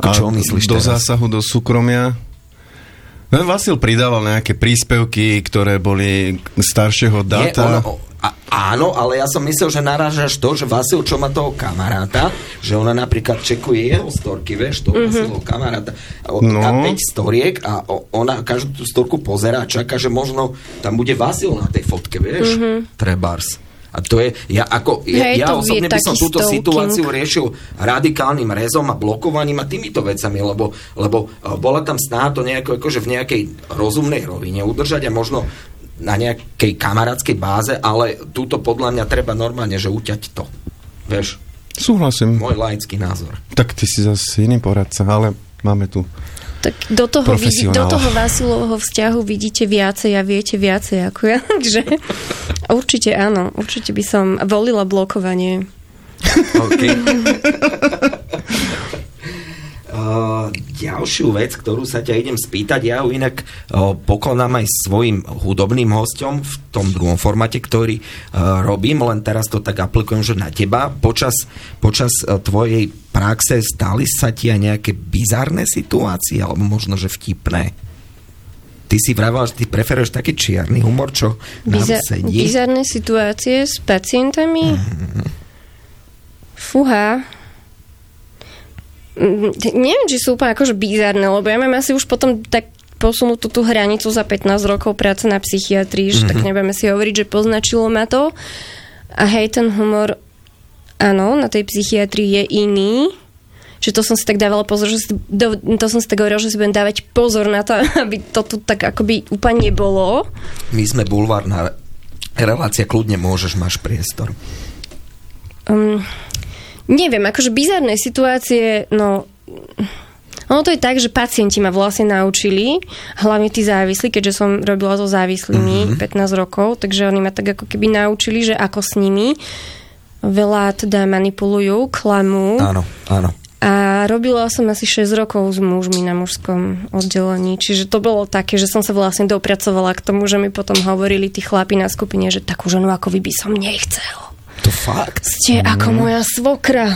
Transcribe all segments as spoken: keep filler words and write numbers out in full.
Ako čo myslíš do teraz? zásahu do súkromia. Vasil pridával nejaké príspevky, ktoré boli staršieho dáta. Nie, ono, a, áno, ale ja som myslel, že narážaš to, že Vasil, čo má toho kamaráta, že ona napríklad čekuje jeho storky, vieš, toho mm-hmm. Vasilovho kamaráta. No. Dá päť storiek a ona každú tú storku pozerá a čaká, že možno tam bude Vasil na tej fotke, vieš, mm-hmm. trebárs. A to je, ja, ako, ja, ja osobne by som túto stalking. Situáciu riešil radikálnym rezom a blokovaním a týmito vecami, lebo, lebo bola tam snaha to nejako, akože v nejakej rozumnej rovine udržať a možno na nejakej kamarátskej báze, ale túto podľa mňa treba normálne, že uťať to. Vieš? Súhlasím. Môj laický názor. Tak ty si zase iný poradca, ale máme tu tak do toho, vidí, do toho Vasilovho vzťahu vidíte viacej a viete viacej ako ja. Takže určite áno. Určite by som volila blokovanie. OK. Uh, ďalšiu vec, ktorú sa ťa idem spýtať, ja ju inak uh, pokladám aj svojim hudobným hosťom v tom druhom formáte, ktorý uh, robím, len teraz to tak aplikujem, že na teba. Počas, počas uh, tvojej praxe stali sa ti aj nejaké bizarné situácie, alebo možno, že vtipné? Ty si vravala, že ty preferuješ taký čierny humor, čo nám Biza- sedí? Bizarné situácie s pacientami? Mm. Fúha. Neviem, či sú úplne akože bizarné, lebo ja mám asi už potom tak posunutú tú hranicu za pätnásť rokov práce na psychiatrii, že mm-hmm. tak nebudeme si hovoriť, že poznačilo ma to. A hej, ten humor, áno, na tej psychiatrii je iný. Že to som si tak dávala pozor, že si, do, to som si tak hovorila, že si budem dávať pozor na to, aby to tu tak akoby úplne nebolo. My sme bulvárna relácia, kľudne môžeš, máš priestor. Um, Neviem, akože bizarné situácie, no ono to je tak, že pacienti ma vlastne naučili, hlavne tí závislí, keďže som robila so závislými mm-hmm. pätnásť rokov, takže oni ma tak ako keby naučili, že ako s nimi veľa teda manipulujú, klamú. Áno, áno. A robila som asi šesť rokov s mužmi na mužskom oddelení, čiže to bolo také, že som sa vlastne dopracovala k tomu, že mi potom hovorili tí chlapi na skupine, že takú ženu ako vy by som nechcel. To fakt. Ste mm. ako moja svokra.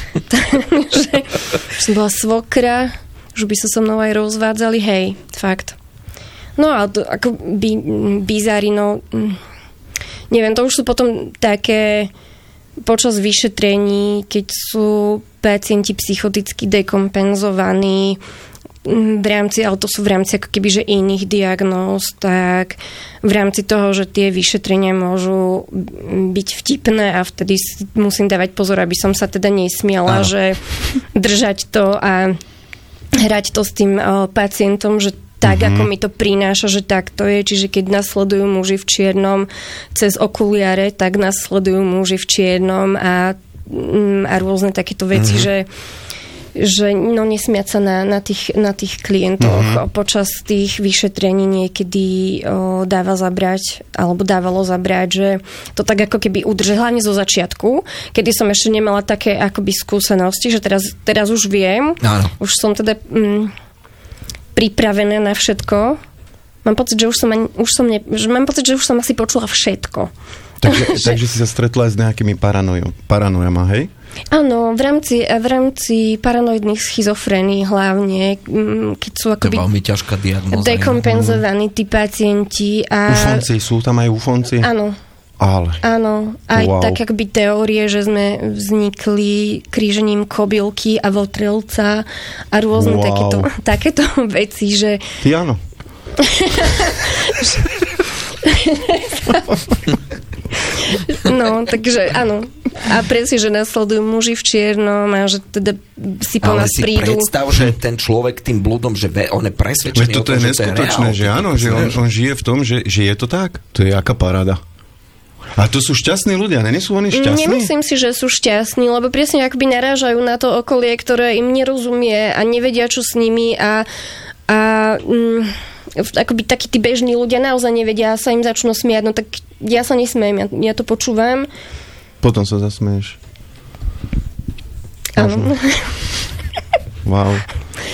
Takže som bola svokra, už by sa so mnou aj rozvádzali, hej, fakt. No a to, ako by, bizári, no neviem, to už sú potom také počas vyšetrení, keď sú pacienti psychoticky dekompenzovaní v rámci, ale to sú v rámci ako keby, že iných diagnóz, tak v rámci toho, že tie vyšetrenia môžu byť vtipné a vtedy musím dávať pozor, aby som sa teda nesmiala, že držať to a hrať to s tým pacientom, že tak, mm-hmm. ako mi to prináša, že tak to je. Čiže keď nás sledujú muži v čiernom cez okuliare, tak nás sledujú muži v čiernom a, a rôzne takéto veci, mm-hmm. že že no nesmiať sa na, na, tých, na tých klientoch mm-hmm. počas tých vyšetrení niekedy o, dáva zabrať, alebo dávalo zabrať, že to tak ako keby udrží, hlavne zo začiatku, kedy som ešte nemala také akoby skúsenosti, že teraz, teraz už viem, áno. Už som teda mm, pripravená na všetko. Mám pocit, že už som, ani, už som ne, že mám pocit, že už som asi počula všetko. Takže, že... takže si sa stretla aj s nejakými paranojo, paranojama, hej? Áno, v rámci, v rámci paranoidných schizofrénií hlavne, keď sú akoby... To je veľmi ťažká diagnóza. Dekompenzovaní tí pacienti a... Ufonci, sú tam aj ufonci? Áno. Ale. Áno, aj wow. tak akoby teórie, že sme vznikli krížením kobylky a votrelca a rôzne wow. takéto, takéto veci, že... Ty áno. No, takže áno. A presne, že nasledujú muži v čiernom a že teda si po ale nás si prídu. Ale si predstav, že ten človek tým blúdom, že ve, on je presvedčený o tom, je že to je reál. Že áno, že on, on žije v tom, že, že je to tak. To je aká paráda. A to sú šťastní ľudia, nie sú oni šťastní? Nemyslím si, že sú šťastní, lebo presne akoby narážajú na to okolie, ktoré im nerozumie a nevedia, čo s nimi a, a mm, akoby takí tí bežní ľudia naozaj nevedia a sa im začnú smiať, no tak ja sa nesmiem, ja, ja to počúvam. Potom sa zasmeješ. Áno. Wow.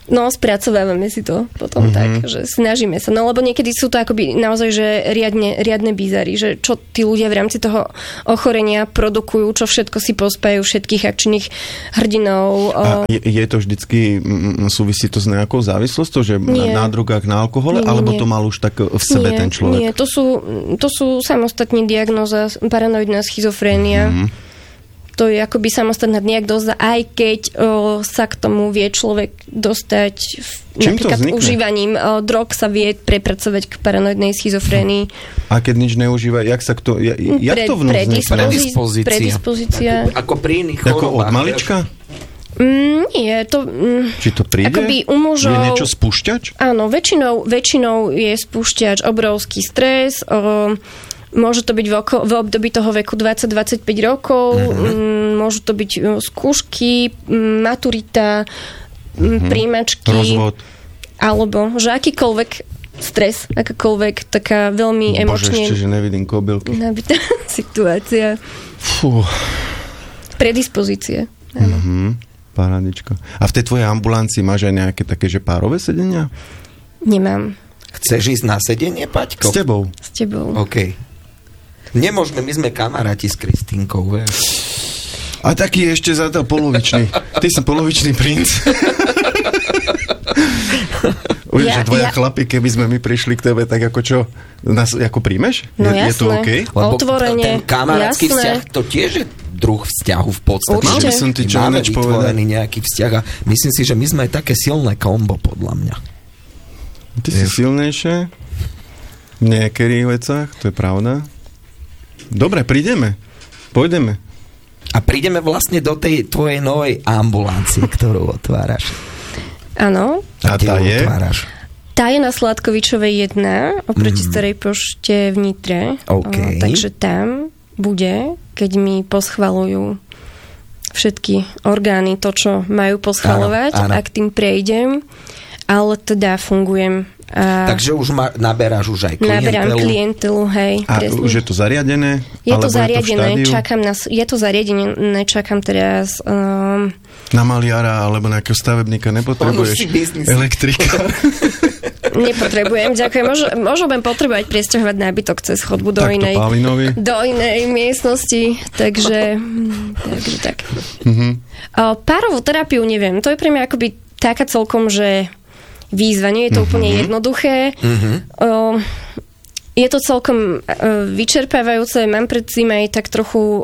No, spracovávame si to potom mm-hmm. tak, že snažíme sa. No, lebo niekedy sú to akoby naozaj, že riadne, riadne bizary, že čo tí ľudia v rámci toho ochorenia produkujú, čo všetko si pospajú všetkých akčných hrdinov. A je, je to vždycky, súvisí to s nejakou závislosťou, že nie. na, na drogách, na alkohole, nie, alebo nie. to mal už tak v sebe nie, ten človek? Nie, to sú, to sú samostatne diagnóza, paranoidná schizofrénia. Mm-hmm. To je akoby samostatná diagnóza, aj keď o, sa k tomu vie človek dostať v, napríklad užívaním o, drog sa vie prepracovať k paranoidnej schizofrénii. A keď nič neužíva, jak sa to, jak Pre, to vnúcne? Predispozícia. Predispozícia. Ako, ako pri iných chorobách. Ako od malička? Mm, nie, to... Mm, Či to príde? Akoby u mužov... Je niečo spúšťač? Áno, väčšinou, väčšinou je spúšťač obrovský stres, o, môže to byť v, oko, v období toho veku dvadsať dvadsaťpäť rokov, mm-hmm. môžu to byť skúšky, maturita, mm-hmm. príjmačky. Rozvod. Alebo, že akýkoľvek stres, akákoľvek taká veľmi emočne... Bože, ešte, že nevidím kobylky. Nabitá situácia. Fú. Predispozície. Áno. Mm-hmm. Parádička. A v tej tvojej ambulancii máš aj nejaké také, že párové sedenia? Nemám. Chceš ísť na sedenie, Paťko? S tebou. S tebou. OK. Nemôžeme, my sme kamaráti s Kristínkou, vieš. A taký ešte za to polovičný. Ty si polovičný princ. Už, ja, že dvoja ja... chlapi, keby sme my prišli k tebe, tak ako čo? Nás ako príjmeš? No je, jasné. je to OK? Lebo otvorene. Ten kamarátsky jasné. vzťah, to tiež je druh vzťahu v podstate. Určite. Som ty čo máme neč vytvorený nejaký vzťah a myslím si, že my sme aj také silné kombo, podľa mňa. Ty si silnejšie v niektorých vecach, to je pravda. Dobre, prídeme. Pôjdeme. A prídeme vlastne do tej tvojej novej ambulancie, ktorú otváraš. Áno. A tá je? Otváraš? Tá je na Sládkovičovej jedna, oproti mm. Starej pošte v Nitre. Okay. O, takže tam bude, keď mi poschvalujú všetky orgány, to, čo majú poschvalovať, áno, áno. ak tým prejdem, ale teda fungujem. A takže už ma, naberáš už aj klientelu. Naberám klientelu, hej. A presne. Už je to zariadené? Je to zariadené, je to čakám na, je to zariadené, čakám teraz... Um, na maliara alebo nejakého stavebníka nepotrebuješ elektrika? Nepotrebujem, ďakujem. Možno, možno budem potrebovať priesťahovať nábytok cez chodbu do tak inej, do inej miestnosti, takže, takže tak. Mm-hmm. O, párovú terapiu neviem, to je pre mňa akoby taká celkom, že výzva, nie je to mm-hmm. úplne jednoduché. Mm-hmm. O, je to celkom o, vyčerpávajúce, mám pred tým aj tak trochu o,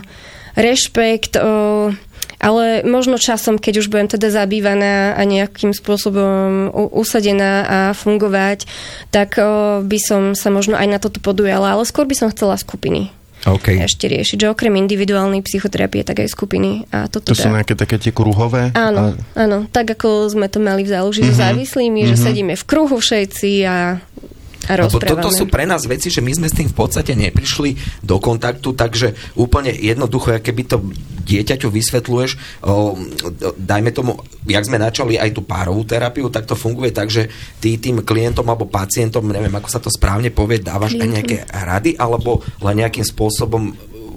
rešpekt, o, ale možno časom, keď už budem teda zabývaná a nejakým spôsobom usadená a fungovať, tak o, by som sa možno aj na toto podujala, ale skôr by som chcela skupiny. Okay. Ešte riešiť, že okrem individuálnej psychoterapie, tak aj skupiny. A toto to sú nejaké také tie kruhové? Áno, a... áno, tak ako sme to mali v záloži mm-hmm. so závislými, mm-hmm. že sedíme v kruhu všetci a a lebo toto sú pre nás veci, že my sme s tým v podstate neprišli do kontaktu, takže úplne jednoducho, keby to dieťaťu vysvetľuješ, o, dajme tomu, jak sme načali aj tú párovú terapiu, tak to funguje tak, že ty tým klientom alebo pacientom, neviem, ako sa to správne povie, dávaš aj nejaké rady, alebo len nejakým spôsobom,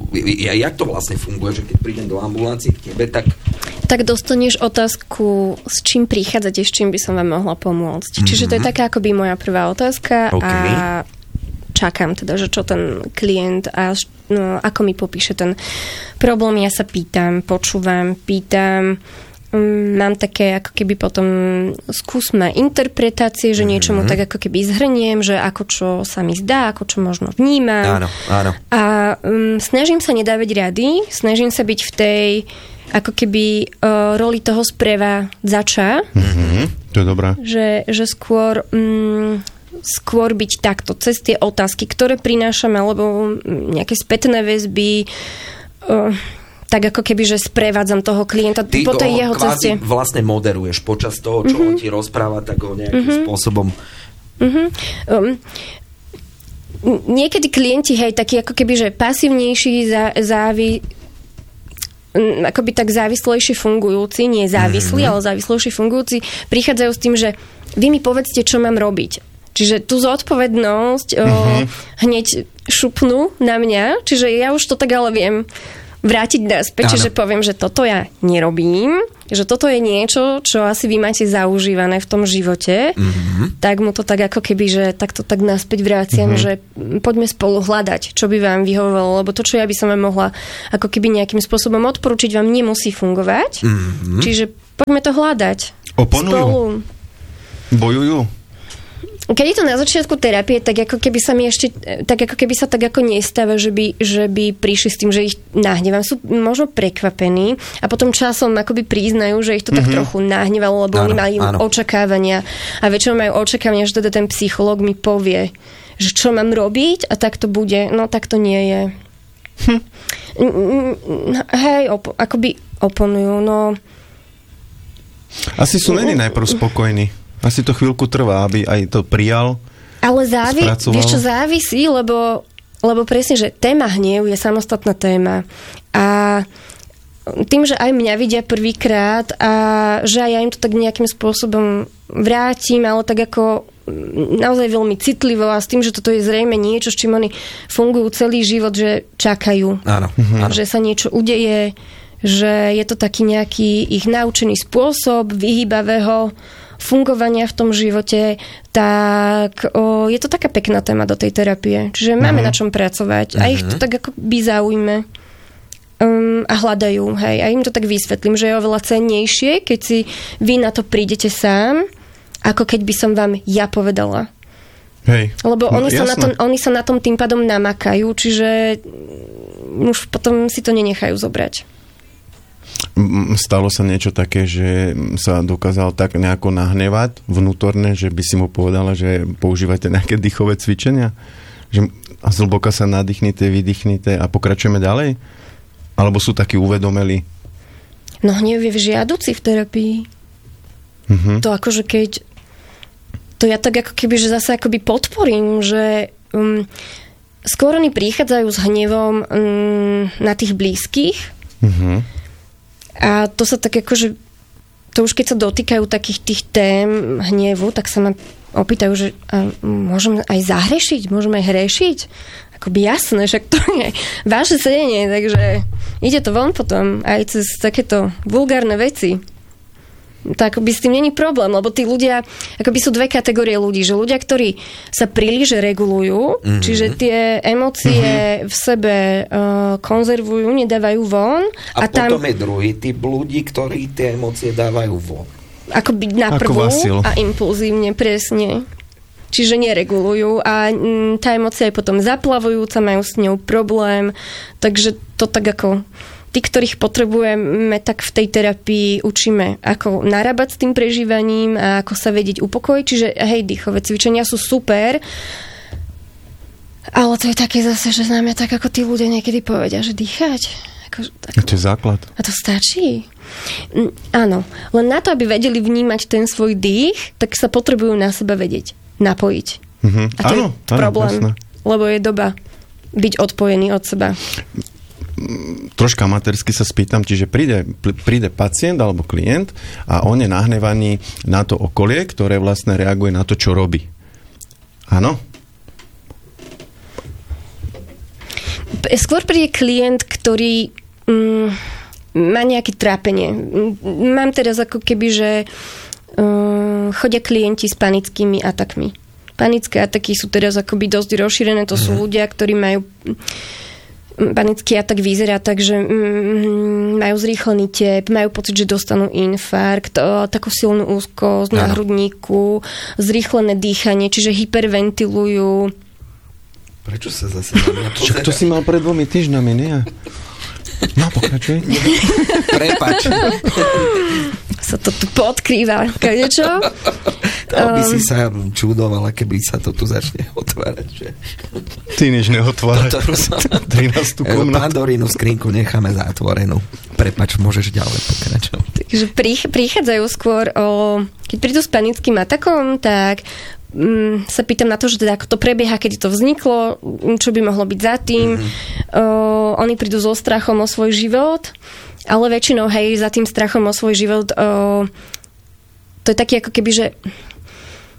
jak to vlastne funguje, že keď prídem do ambulancie k tebe, tak... Tak dostaneš otázku, s čím prichádzate, s čím by som vám mohla pomôcť. Mm-hmm. Čiže to je taká akoby moja prvá otázka okay. a čakám teda, že čo ten klient a no, ako mi popíše ten problém. Ja sa pýtam, počúvam, pýtam, mám také ako keby potom skúsme interpretácie, že niečomu mm-hmm. tak ako keby zhrniem, že ako čo sa mi zdá, ako čo možno vnímam. Áno, áno. A um, snažím sa nedávať rady, snažím sa byť v tej ako keby uh, roli toho sprevádzača. Mm-hmm. To je dobré. Že, že skôr um, skôr byť takto, cez tie otázky, ktoré prinášame, alebo nejaké spätné väzby, uh, tak ako keby, že sprevádzam toho klienta ty po tej jeho ceste. Ty vlastne moderuješ počas toho, čo mm-hmm. on ti rozpráva, tak ho nejakým mm-hmm. spôsobom... Mm-hmm. Um, niekedy klienti, hej, takí ako keby, že pasívnejší, zá, závi, akoby tak závislejšie fungujúci, nie závislí, mm-hmm. ale závislejšie fungujúci, prichádzajú s tým, že vy mi povedzte, čo mám robiť. Čiže tú zodpovednosť mm-hmm. o, hneď šupnú na mňa, čiže ja už to tak ale viem. vrátiť naspäť, čiže poviem, že toto ja nerobím, že toto je niečo, čo asi vy máte zaužívané v tom živote, mm-hmm. tak mu to tak ako keby, že takto tak naspäť vráciam, mm-hmm. že poďme spolu hľadať, čo by vám vyhovovalo, lebo to, čo ja by som vám mohla ako keby nejakým spôsobom odporúčiť, vám nemusí fungovať, mm-hmm. čiže poďme to hľadať. Oponujú. Spolu. Bojujú. Keď je to na začiatku terapie, tak ako keby sa mi ešte, tak ako keby sa tak ako nestáva, že by, že by prišli s tým, že ich nahnevám. Sú možno prekvapení a potom časom akoby priznajú, že ich to mm-hmm. tak trochu nahnevalo, lebo áno, oni mali áno. očakávania a väčšinou majú očakávania, že teda ten psychológ mi povie, že čo mám robiť a tak to bude. No tak to nie je. Hm. Hej, op- akoby oponujú, no. Asi sú není najprv spokojní. Asi to chvíľku trvá, aby aj to prijal. Ale závi- vieš čo, závisí, lebo, lebo presne, že téma hnev je samostatná téma. A tým, že aj mňa vidia prvýkrát a že aj ja im to tak nejakým spôsobom vrátim, ale tak ako naozaj veľmi citlivo a s tým, že toto je zrejme niečo, s čím oni fungujú celý život, že čakajú. Áno. A že sa niečo udeje, že je to taký nejaký ich naučený spôsob vyhýbavého fungovania v tom živote, tak o, je to taká pekná téma do tej terapie. Čiže mm-hmm. máme na čom pracovať. A ich to tak ako by zaujme um, a hľadajú. Hej. A im to tak vysvetlím, že je oveľa cennejšie, keď si vy na to prídete sám, ako keď by som vám ja povedala. Hej. Lebo no, oni, sa na tom, oni sa na tom tým pádom namakajú, čiže už potom si to nenechajú zobrať. Stalo sa niečo také, že sa dokázal tak nejako nahnevať vnútorne, že by si mu povedala, že používate nejaké dýchové cvičenia? Že zhlboka sa nadýchnite, vydýchnite a pokračujeme ďalej? Alebo sú takí uvedomeli? No hnev je žiaduci v terapii. Uh-huh. To akože keď to ja tak ako keby, že zase akoby podporím, že um, skôr oni prichádzajú s hnevom um, na tých blízkych. Uh-huh. A to sa tak akože, to už keď sa dotýkajú takých tých tém hnevu, tak sa ma opýtajú, že a môžem aj zahrešiť, môžem aj hrešiť. Akoby jasné, však to je vaše sedenie, takže ide to von potom aj cez takéto vulgárne veci. Tak by s tým není problém, lebo tí ľudia, akoby sú dve kategórie ľudí, že ľudia, ktorí sa príliš regulujú, mm-hmm. čiže tie emócie mm-hmm. v sebe uh, konzervujú, nedávajú von. A, a potom tam, je druhý typ ľudí, ktorí tie emócie dávajú von. Akoby na prvú a impulzívne, presne. Čiže neregulujú a m, tá emócia je potom zaplavujúca, majú s ňou problém, takže to tak ako tí, ktorých potrebujeme, tak v tej terapii učíme, ako narábať s tým prežívaním a ako sa vedieť upokojiť. Čiže hej, dýchové cvičenia sú super, ale to je také zase, že nám tak ako tí ľudia niekedy povedia, že dýchať. Ako, ako, to je základ. A to stačí. Mm, áno, len na to, aby vedeli vnímať ten svoj dých, tak sa potrebujú na seba vedieť, napojiť. Mm-hmm. A to áno, je áno, problém, jasné. Lebo je doba byť odpojený od seba. Troška amatérsky sa spýtam, čiže príde, príde pacient alebo klient a on je nahnevaný na to okolie, ktoré vlastne reaguje na to, čo robí. Áno? Skôr príde klient, ktorý mm, má nejaké trápenie. Mám teraz ako keby, že um, chodia klienti s panickými atakmi. Panické ataky sú teraz akoby dosť rozšírené. To sú ľudia, ktorí majú panický atak vyzerá tak, že mm, majú zrýchlený tep, majú pocit, že dostanú infarkt, o, takú silnú úzkosť na hrudníku, zrýchlené dýchanie, čiže hyperventilujú. Prečo sa zase na mňa pozerá? To si mal pred dvomi týždňami, nie? No, pokračuj. Prepáč. Sa to tu podkrýva. Kadečo? To by um, si sa čudovala, keby sa to tu začne otvárať. Že? Ty než neotvárať. trinástu komnatu. Pandorínu skrinku necháme zatvorenú. Prepáč, môžeš ďalej pokračovať. Takže prichádzajú skôr o... Keď prídu s panickým atakom, tak mm, sa pýtam na to, že teda ako to prebieha, kedy to vzniklo, čo by mohlo byť za tým. Mm-hmm. O, oni prídu so strachom o svoj život, ale väčšinou, hej, za tým strachom o svoj život o, to je taký ako keby, že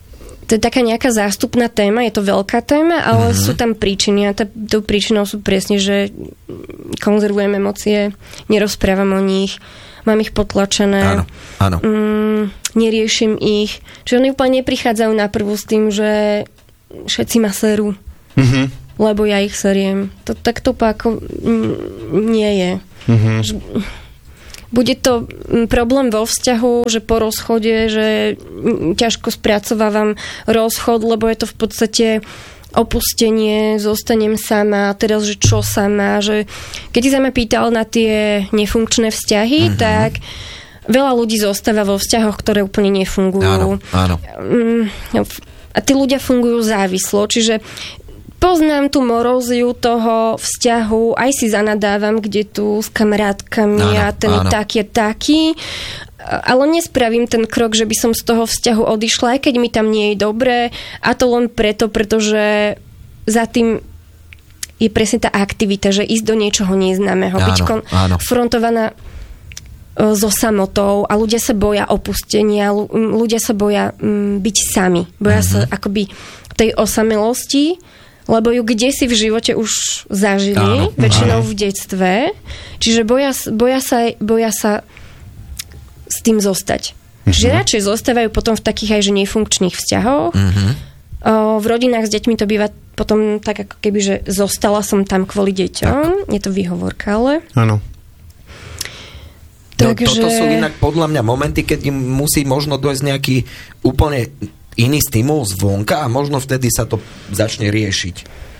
to je taká nejaká zástupná téma, je to veľká téma, ale mm-hmm. sú tam príčiny a tá, tou príčinou sú presne, že konzervujem emócie, nerozprávam o nich, mám ich potlačené, áno, áno. Mm, neriešim ich. Čiže oni úplne neprichádzajú na prvú s tým, že všetci ma serú, mm-hmm. lebo ja ich seriem. To, tak to ako mm, nie je. Mm-hmm. Že, bude to problém vo vzťahu, že po rozchode, že ťažko spracovávam rozchod, lebo je to v podstate opustenie, zostanem sama, teraz, že čo sama, že keď si sa ma pýtal na tie nefunkčné vzťahy, mm-hmm. tak veľa ľudí zostáva vo vzťahoch, ktoré úplne nefungujú. Áno, áno. A tí ľudia fungujú závislo, čiže poznám tú moróziu toho vzťahu, aj si zanadávam, kde tu s kamarátkami áno, a ten áno. je taký, taký, ale nespravím ten krok, že by som z toho vzťahu odišla, aj keď mi tam nie je dobré, a to len preto, pretože za tým je presne tá aktivita, že ísť do niečoho neznámeho, byť konfrontovaná so samotou a ľudia sa boja opustenia, ľudia sa boja byť sami, boja mm-hmm. sa akoby tej osamelosti, lebo ju kdesi v živote už zažili, áno, väčšinou áno. v detstve. Čiže boja, boja, sa, boja sa s tým zostať. Mm-hmm. Čiže radšej zostávajú potom v takých aj že nefunkčných vzťahoch. Mm-hmm. O, v rodinách s deťmi to býva potom tak, ako keby, že zostala som tam kvôli deťom. Tak. Je to výhovorka, ale... Áno. Takže... No, toto sú inak podľa mňa momenty, keď im musí možno dojsť nejaký úplne iný stimul zvonka a možno vtedy sa to začne riešiť.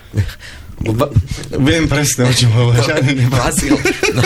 Viem presne, o čom hovoríš. Vasil. No.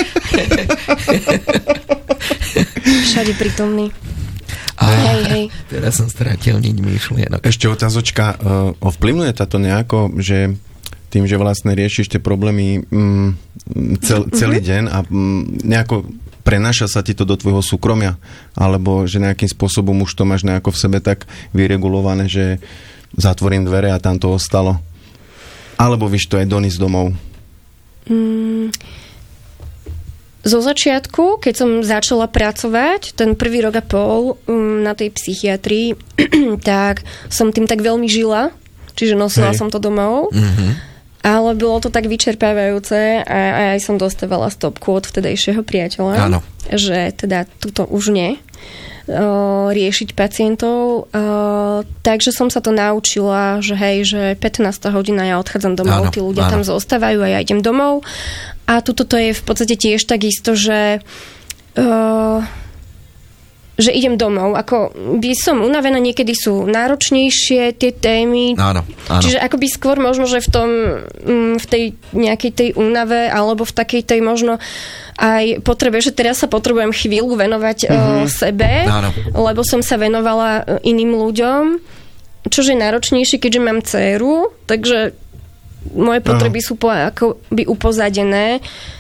Všade prítomný. A hej, hej. Teraz som stratil niť myšlienok. Ešte otázočka, uh, ovplyvňuje táto nejako, že tým, že vlastne riešiš tie problémy mm, cel, celý mm-hmm. deň a mm, nejako prenáša sa ti to do tvojho súkromia, alebo že nejakým spôsobom už to máš nejako v sebe tak vyregulované, že zatvorím dvere a tam to ostalo. Alebo víš to aj donísť domov? Mm, zo začiatku, keď som začala pracovať, ten prvý rok a pol um, na tej psychiatrii, tak som tým tak veľmi žila, čiže nosila Hej. som to domov. Mhm. Ale bolo to tak vyčerpávajúce a aj som dostávala stopku od vtedejšieho priateľa, áno. že teda tuto už nie o, riešiť pacientov. O, takže som sa to naučila, že hej, že pätnásta hodina ja odchádzam domov, áno, tí ľudia áno. tam zostávajú a ja idem domov. A tuto to je v podstate tiež takisto, že... O, že idem domov, ako by som unavená, niekedy sú náročnejšie tie témy. Áno, áno. Čiže akoby skôr možno, že v tom, v tej nejakej tej únave, alebo v takej tej možno aj potrebe, že teraz sa potrebujem chvíľu venovať mm-hmm. uh, sebe, áno. lebo som sa venovala iným ľuďom, čože je náročnejšie, keďže mám dcéru, takže moje potreby áno. sú po, akoby upozadené.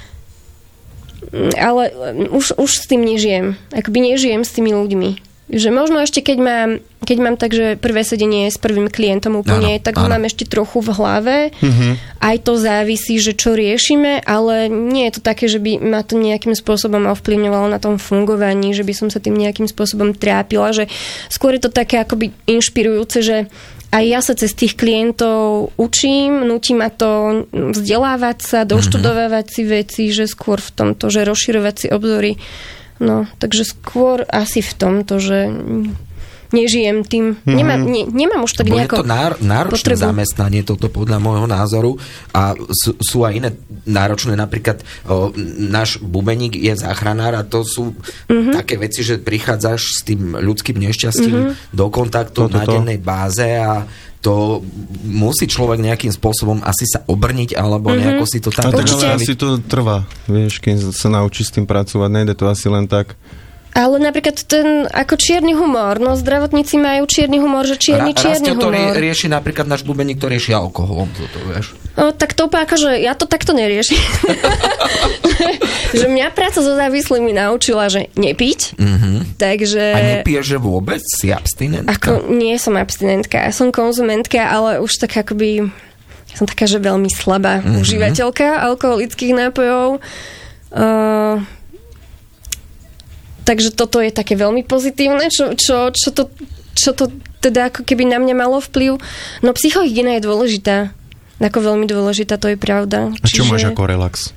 Ale už, už s tým nežijem. Akoby nežijem s tými ľuďmi. Že možno ešte, keď mám, keď mám tak, že prvé sedenie s prvým klientom úplne, áno, tak ho mám ešte trochu v hlave. Mm-hmm. Aj to závisí, že čo riešime, ale nie je to také, že by ma to nejakým spôsobom ovplyvňovalo na tom fungovaní, že by som sa tým nejakým spôsobom trápila, že skôr je to také akoby inšpirujúce, že aj ja sa cez tých klientov učím, nutí ma to vzdelávať sa, doštudovávať si veci, že skôr v tomto, že rozširovať si obzory. No, takže skôr asi v tomto, že nežijem tým. Mm-hmm. Nemám, ne, nemám už tak nejako... Je to náro, náročné potrebu. zamestnanie, toto podľa môjho názoru. A sú, sú aj iné náročné, napríklad o, náš bubeník je záchranár a to sú mm-hmm. také veci, že prichádzaš s tým ľudským nešťastím mm-hmm. do kontaktu na dennej báze a to musí človek nejakým spôsobom asi sa obrniť, alebo mm-hmm. nejako si to tam... A tak ale asi to trvá, vieš, keď sa naučí s tým pracovať, nejde to asi len tak... Ale napríklad ten, ako čierny humor, no zdravotníci majú čierny humor, že čierny, Ra, čierny humor. Raz to rieši napríklad náš bubeník, ktorý rieši alkoholom, toto, vieš. No, tak to akože, ja to takto neriešim. Že mňa práca so závislými naučila, že nepiť, mm-hmm. takže... A nepiješ, že vôbec? Si abstinentka? Ako, nie som abstinentka, ja som konzumentka, ale už tak akoby, ja som taká, že veľmi slabá mm-hmm. užívateľka alkoholických nápojov. Uh, Takže toto je také veľmi pozitívne, čo, čo, čo to čo to teda ako keby na mňa malo vplyv. No psychohygiena je dôležitá. Ako veľmi dôležitá, to je pravda. A čo Čiže... máš ako relax?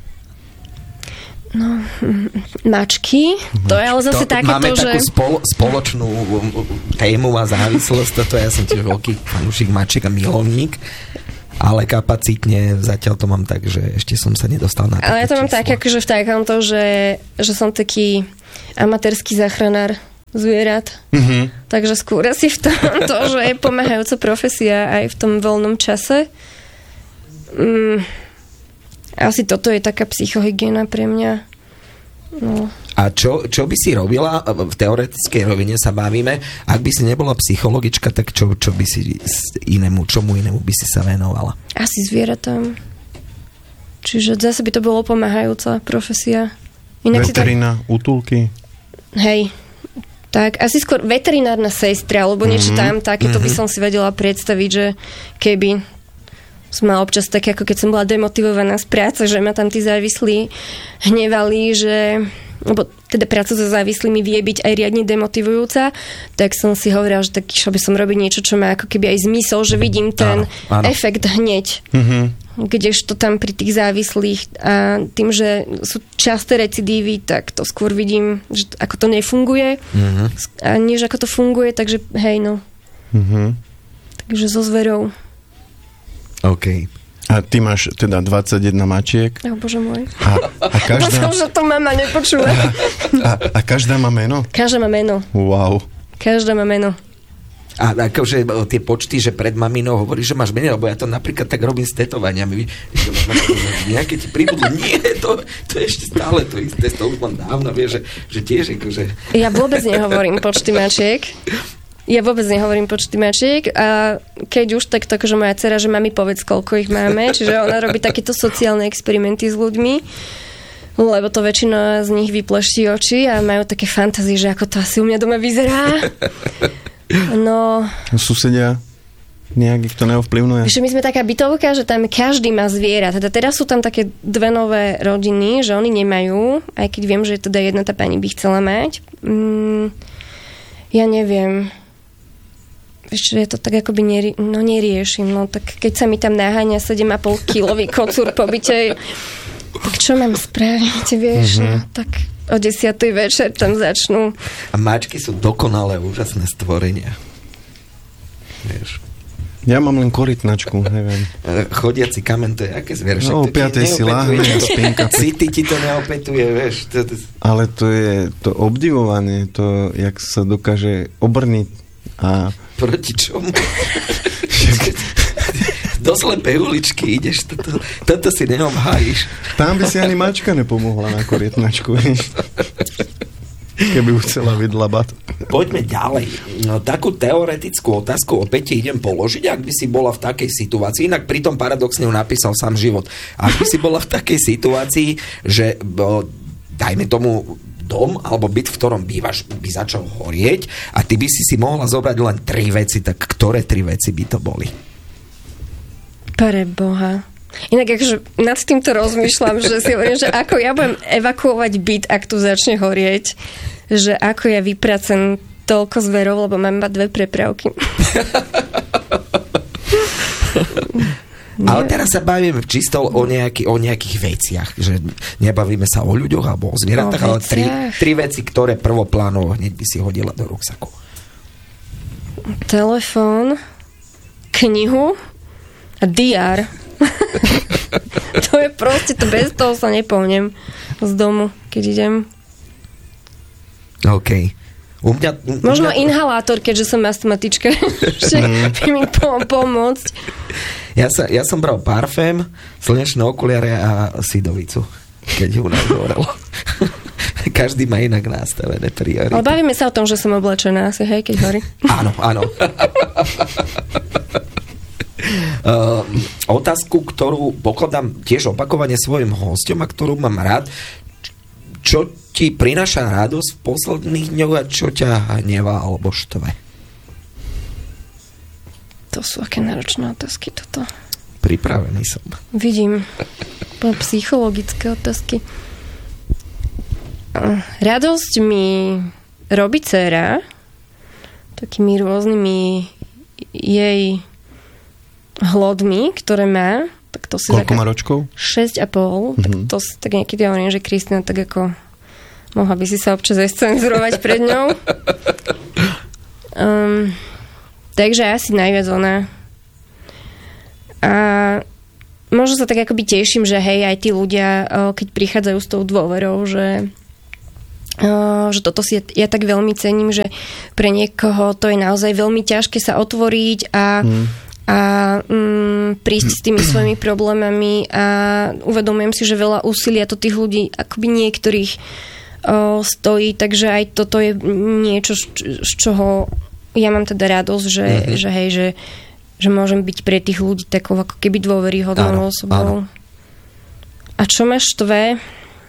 No, mačky. To je ale zase to, takéto, máme že... takú spolo, spoločnú tému a závislosť. Toto ja som tiež veľký fanúšik mačiek a milovník. Ale kapacitne zatiaľ to mám tak, že ešte som sa nedostal na také Ale ja to mám číslo. tak, akože v takomto, že, že som taký amatérsky záchranár zvierat. Mm-hmm. Takže skôr asi v tom to, že je pomáhajúca profesia aj v tom voľnom čase. Mm, asi toto je taká psychohygiena pre mňa. No. A čo, čo by si robila, v teoretickej rovine sa bavíme, ak by si nebola psychologička, tak čo, čo by si inému, čomu inému by si sa venovala? Asi zvieratám. Čiže zase by to bolo pomáhajúca profesia. Inak Veterina, tak... útulky? Hej, tak asi skôr veterinárna sestra, alebo niečo mm-hmm. tam, takéto mm-hmm. by som si vedela predstaviť, že keby som mala občas také, ako keď som bola demotivovaná z práce, že ma tam tí závislí hnevali, že lebo teda práca so závislými vie byť aj riadne demotivujúca, tak som si hovorila, že tak išla by som robiť niečo, čo má ako keby aj zmysel, že vidím ten áno, áno. efekt hneď. Mm-hmm. Kdežto tam pri tých závislých a tým, že sú časté recidívy, tak to skôr vidím, že ako to nefunguje mm-hmm. a nie, že ako to funguje, takže hej no. Mm-hmm. Takže so zverou. OK. A ty máš teda dvadsaťjeden mačiek. Oh, bože môj. A, a každá... Myslím, že to mama nepočula. A, a každá má meno? Každá má meno. Wow. Každá má meno. A akože tie počty, že pred maminou hovoríš, že máš menej, lebo ja to napríklad tak robím s tetovaniami. Nejaké ti príbudú. Nie, to, to je ešte stále to isté. To už mám dávno, vieš, že, že tiež akože... Ja vôbec nehovorím počty mačiek. Ja vôbec nehovorím počty mačiek a keď už, tak to akože moja dcera, že mami povedz, koľko ich máme. Čiže ona robí takéto sociálne experimenty s ľuďmi, lebo to väčšina z nich vypleští oči a majú také fantázie, že ako to asi u mňa doma vyzerá. No... Susedia nejak ich to neovplyvňuje? Že my sme taká bytovka, že tam každý má zviera. Teda teraz sú tam také dve nové rodiny, že oni nemajú, aj keď viem, že teda jedna tá pani by chcela mať. Mm, ja neviem... Vieš, ja to tak akoby neri- no neriešim. No tak keď sa mi tam naháňa sedem a pol kilový kocúr po byte, tak čo mám spraviť, vieš? Mm-hmm. No, tak o desiatej večer tam začnú. A mačky sú dokonalé, úžasné stvorenia. Vieš. Ja mám len korytnačku, neviem. Chodiaci kamen, to je aké zvier? No, o piatej si láhne a spinka. City ti to neopetuje, vieš. To, to... Ale to je to obdivovanie, to, jak sa dokáže obrniť a... Proti čomu? Do slepej uličky ideš, toto, toto si neobhájiš. Tam by si ani mačka nepomohla na korytnačku, vieš. Keby už chcela vydlabať. Poďme ďalej. No, takú teoretickú otázku opäť idem položiť, ak by si bola v takej situácii, inak pritom paradoxne ju napísal sám život. Ak by si bola v takej situácii, že dajme tomu dom alebo byt, v ktorom bývaš, by začal horieť a ty by si si mohla zobrať len tri veci, tak ktoré tri veci by to boli? Pre Boha. Inak akože nad týmto rozmýšľam, že si hovorím, že ako ja budem evakuovať byt, ak tu začne horieť, že ako ja vypracem toľko zverov, lebo mám iba dve prepravky. Ale teraz sa bavíme čisto o, nejaký, o nejakých veciach, že nebavíme sa o ľuďoch alebo o zvieratách, ale tri, tri veci, ktoré prvoplánovo hneď by si hodila do ruksaku. Telefón, knihu a diár. To je proste, to bez toho sa nepohnem z domu, keď idem. OK. U mňa, u Možno mňa... inhalátor, keďže som astmatička, že by mi pom- pomôcť. Ja, sa, ja som bral parfém, slnečné okuliare a sidovicu, keď ju nás horelo. Každý má inak nastavené priority. Ale bavíme sa o tom, že som oblečená asi, hej, keď horí. Áno, áno. Uh, otázku, ktorú pokladám tiež opakovane svojim hosťom a ktorú mám rád. Čo ti prináša radosť v posledných dňoch a čo ťa hnevá alebo štve? To sú aké náročné otázky toto. Pripravený som. Vidím. Psychologické otázky. Radosť mi robí dcera. takými rôznymi jej hlodmi, ktoré má. Tak to si koľko má ročkov? šesť a pol. Mm-hmm. Tak to si tak niekedy hovorím, že Kristina tak ako mohla by si sa občas aj scenzurovať pred ňou. Um, takže asi najviac ona. A možno sa tak akoby teším, že hej, aj tí ľudia, keď prichádzajú s tou dôverou, že Uh, že toto si ja, ja tak veľmi cením, že pre niekoho to je naozaj veľmi ťažké sa otvoriť a, mm. a um, prísť s tými svojimi problémami a uvedomujem si, že veľa úsilia to tých ľudí akoby niektorých uh, stojí, takže aj toto je niečo, z čoho ja mám teda radosť, že, mm-hmm. že hej, že, že môžem byť pre tých ľudí takou ako keby dôveryhodnou osobou. A čo ma štve?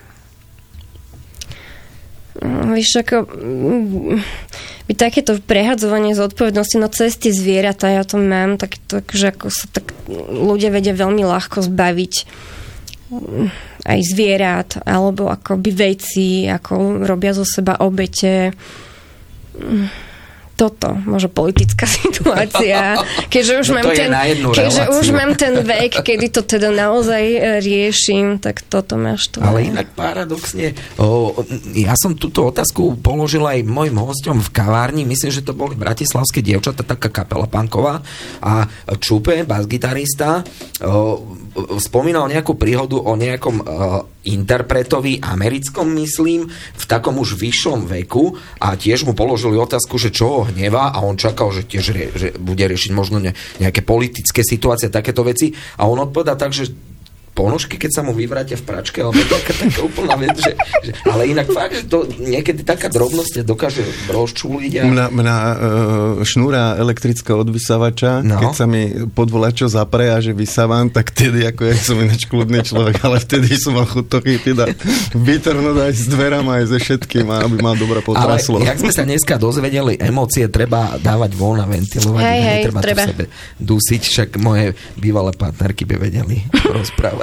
Víš, ako by takéto prehadzovanie zodpovednosti no cez tie zvieratá, ja to mám tak, tak, že ako sa tak ľudia vedia veľmi ľahko zbaviť aj zvierat alebo akoby veci, ako robia zo seba obete. Toto, možno politická situácia, keďže už, no mám, ten, keďže už mám ten vek, kedy to teda naozaj riešim, tak toto máš to. Ale inak paradoxne, o, ja som túto otázku položil aj mojim hosťom v kavárni, myslím, že to boli bratislavské dievčatá, taká kapela punková a Čupe, basgitarista, o, spomínal nejakú príhodu o nejakom o, interpretovi americkom, myslím, v takom už vyššom veku a tiež mu položili otázku, že čo ho hnevá a on čakal, že tiež rie, že bude riešiť možno ne, nejaké politické situácie, takéto veci a on odpovedá tak, že ponožky, keď sa mu vyvrátia v pračke, alebo taká, taká úplná vec, že, že, ale inak fakt, že to niekedy taká drobnosť dokáže rozčúliť. A... Mňa, mňa uh, šnúra elektrická od vysávača, no. Keď sa mi podvolačo zapre a že vysávam, tak vtedy, ako ja som ináč kľudný človek, ale vtedy som mal chuť to chytiť a vytrhnúť aj s dverama, aj ze všetkým, aby mal dobre potraslo. Ale jak sme sa dneska dozvedeli, emócie treba dávať von a ventilovať. Hej, hej, treba, treba. To v sebe dusiť, však moje bývalé partnerky by vedeli rozprávať.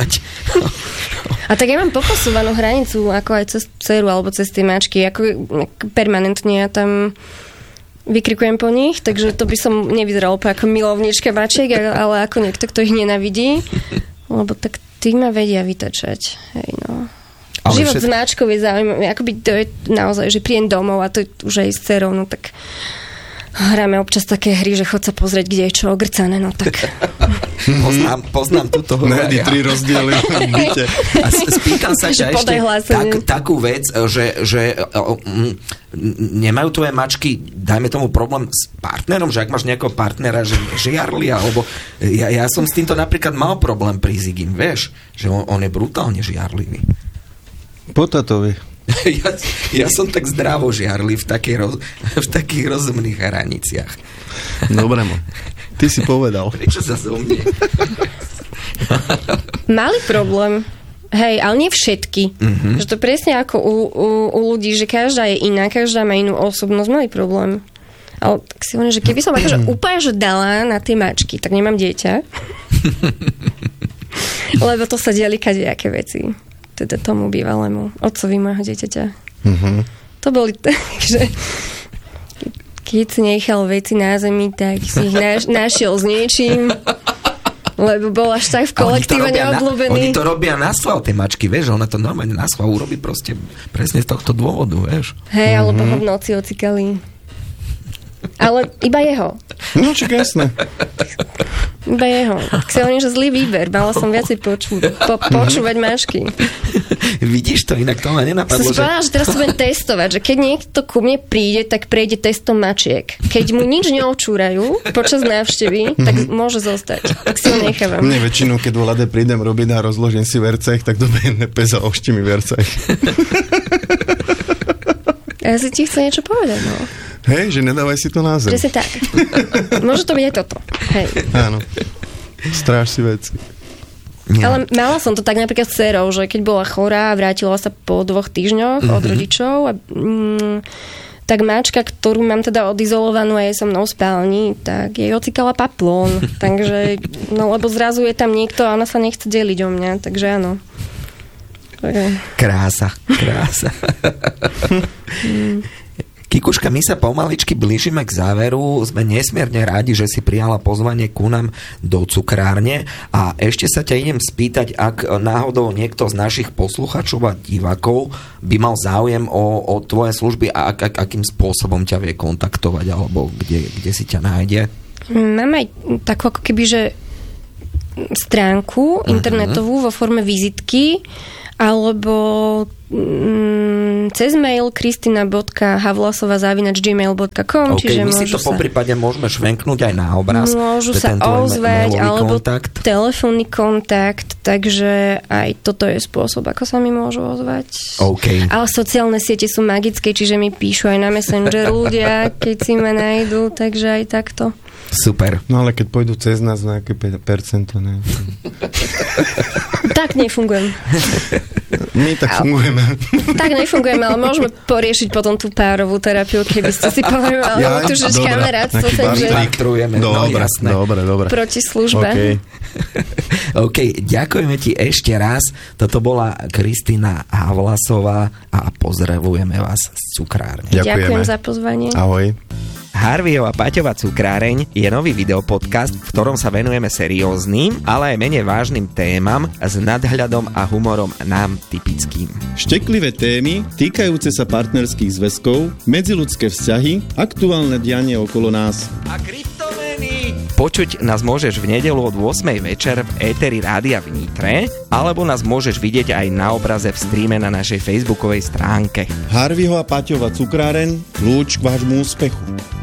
A tak ja mám popasovanú hranicu ako aj cez dceru alebo cez tie mačky, ako permanentne ja tam vykrikujem po nich, takže to by som nevyzerala ako milovníčka mačiek, ale ako niekto, kto ich nenavidí, lebo tak tí ma vedia vytačať. Hej, no. Život všet... s máčkou je zaujímavý, akoby to je naozaj, že príjem domov a to je už aj s dcerou, no tak hráme občas také hry, že chod sa pozrieť, kde je čo ogrcané, no tak. poznám, poznám túto hru. Nejde tri rozdiely v byte. A spýtam sa ťa ešte tak, takú vec, že, že m, nemajú tvoje mačky, dajme tomu problém s partnerom, že ak máš nejakého partnera, že žiarli, alebo ja, ja som s týmto napríklad mal problém pri Zigim, vieš, že on, on je brutálne žiarlivý. Potatovi. Ja, ja som tak zdravo žiarli v, takej roz, v takých rozumných hraniciach. Dobre, mo. Ty si povedal. Prečo sa zo mne? Mali problém. Hej, ale nie všetky. Mm-hmm. Že to presne ako u, u, u ľudí, že každá je iná, každá má inú osobnosť. Mali problém. Ale tak si hovorím, že keby som akože úplne že dala na tie mačky, tak nemám dieťa. Lebo to sa diali kadejaké veci. Teda tomu bývalému otcovi môjho dieťaťa. Mm-hmm. To boli tak, že keď si nechal veci na zemi, tak si ich naš, našiel s niečím, lebo bol až tak v kolektíve neobľúbený. Oni to robia na schvál, tie mačky, vieš, ona to normálne na schvál urobí proste presne z tohto dôvodu, vieš. Hej, alebo mm-hmm. ho v noci ocikali. Ale iba jeho. No, čo jasné. Iba jeho. Tak si hovorím, že zlý výber. Mala som viacej poču- po- počúvať mášky. Vidíš to, inak to ma nenapadlo. Som si povedala, že teraz to budem testovať, že keď niekto ku mne príde, tak prejde testom mačiek. Keď mu nič neočúrajú počas návštevy, tak môže zostať. Tak si ho nechávam. Mne väčšinou, keď volade prídem robiť a rozložím si vercech, tak dobehne pes a ošti mi vercech. Ja si ti chcem niečo povedať, no. Hej, že nedávaj si to na zem. Presne tak. Môže to byť aj toto. Hej. Áno. Stráž si veci. Ja. Ale mala som to tak napríklad s dcerou, že keď bola chorá a vrátila sa po dvoch týždňoch mm-hmm. od rodičov a mm, tak máčka, ktorú mám teda odizolovanú a je so mnou v spálni, tak jej ocikala paplón. Takže, no lebo zrazu je tam niekto a ona sa nechce deliť o mňa, takže áno. Krása, krása. Kikuška, my sa pomaličky blížime k záveru. Sme nesmierne rádi, že si prijala pozvanie ku nám do cukrárne. A ešte sa ťa idem spýtať, ak náhodou niekto z našich posluchačov a divákov by mal záujem o, o tvoje služby a ak, ak, akým spôsobom ťa vie kontaktovať alebo kde, kde si ťa nájde? Mám aj takú ako keby, že stránku internetovú vo forme vizitky alebo mm, cez mail kristina bodka havlasova zavináč gmail bodka com. Okay, čiže my si to sa... poprípade môžeme švenknúť aj na obraz. Môžu sa ozvať, alebo kontakt. telefónny kontakt, takže aj toto je spôsob, ako sa mi môžu ozvať. Okay. Ale sociálne siete sú magické, čiže mi píšu aj na Messenger ľudia, keď si ma nájdu, takže aj takto. Super. No ale keď pôjdu cez nás na aké percento, ne? Tak nefungujem. My tak fungujeme. Tak nefungujeme, ale môžeme poriešiť potom tú párovú terapiu, keby ste si povedali, alebo tu, že kamarátstvo, takže dobre, dobre, dobre. Proti službe. Okay. OK, ďakujeme ti ešte raz. Toto bola Kristina Havlasová a pozdravujeme vás z cukrárne. Ďakujeme. Ďakujem za pozvanie. Ahoj. Harveyho a Paťova cukráreň je nový videopodcast, v ktorom sa venujeme serióznym, ale aj menej vážnym témam s nadhľadom a humorom nám typickým. Šteklivé témy týkajúce sa partnerských zväzkov, medziľudské vzťahy, aktuálne dianie okolo nás. A kryptomény! Počuť nás môžeš v nedeľu od ôsmej večer v éteri Rádia v Nitre, alebo nás môžeš vidieť aj na obraze v streame na našej facebookovej stránke. Harveyho a Paťova cukráreň, kľúč k vášmu úspechu.